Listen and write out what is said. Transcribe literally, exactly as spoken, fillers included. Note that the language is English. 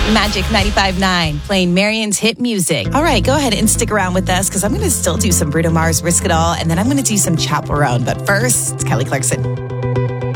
Magic ninety-five point nine, playing Marion's hit music. All right, go ahead and stick around with us because I'm going to still do some Bruno Mars, Risk It All, and then I'm going to do some Chaperone. But first, it's Kelly Clarkson.